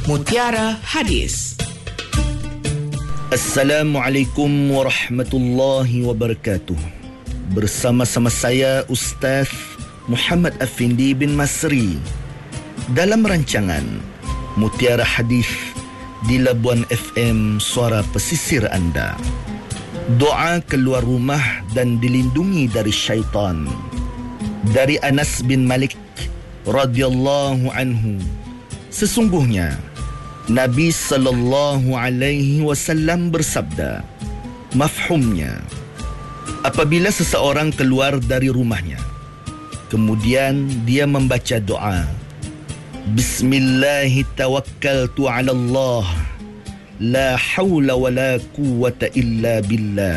Mutiara Hadis. Assalamualaikum warahmatullahi wabarakatuh. Bersama-sama saya Ustaz Muhammad Afindi bin Masri dalam rancangan Mutiara Hadis di Labuan FM, suara pesisir anda. Doa keluar rumah dan dilindungi dari syaitan. Dari Anas bin Malik radhiyallahu anhu, sesungguhnya Nabi sallallahu alaihi wasallam bersabda, mafhumnya, apabila seseorang keluar dari rumahnya, kemudian dia membaca doa, Bismillahi tawakkaltu ala Allah, la hawla wa la quwwata illa billah.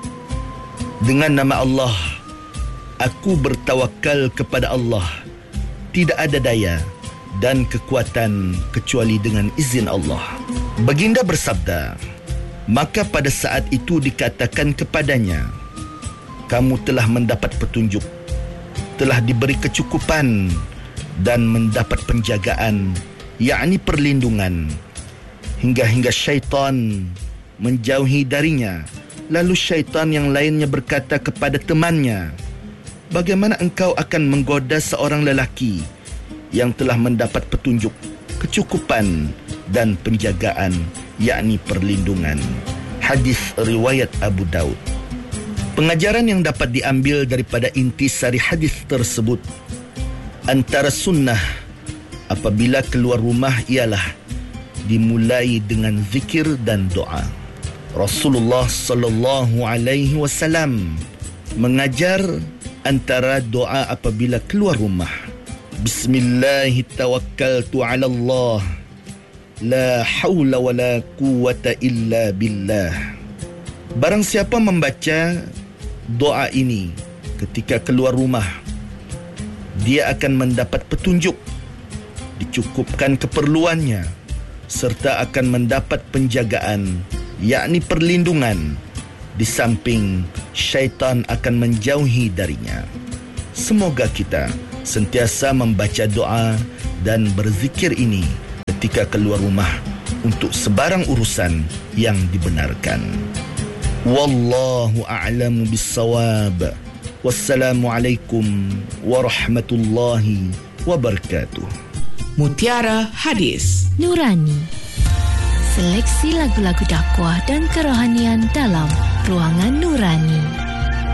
Dengan nama Allah, aku bertawakal kepada Allah, tidak ada daya dan kekuatan kecuali dengan izin Allah. Baginda bersabda, maka pada saat itu dikatakan kepadanya, kamu telah mendapat petunjuk, telah diberi kecukupan dan mendapat penjagaan, yakni perlindungan, hingga syaitan menjauhi darinya. Lalu syaitan yang lainnya berkata kepada temannya, bagaimana engkau akan menggoda seorang lelaki yang telah mendapat petunjuk, kecukupan dan penjagaan, yakni perlindungan. Hadis riwayat Abu Daud. Pengajaran yang dapat diambil daripada intisari hadis tersebut, antara sunnah apabila keluar rumah ialah dimulai dengan zikir dan doa. Rasulullah sallallahu alaihi wasallam mengajar antara doa apabila keluar rumah, Bismillahi tawakkaltu ala Allah, la hawla wa la quwwata illa billah. Barang siapa membaca doa ini ketika keluar rumah, dia akan mendapat petunjuk, dicukupkan keperluannya, serta akan mendapat penjagaan, yakni perlindungan, di samping syaitan akan menjauhi darinya. Semoga kita sentiasa membaca doa dan berzikir ini ketika keluar rumah untuk sebarang urusan yang dibenarkan. Wallahu a'lamu bissawab. Wassalamualaikum warahmatullahi wabarakatuh. Mutiara Hadis Nurani. Seleksi lagu-lagu dakwah dan kerohanian dalam Ruangan Nurani.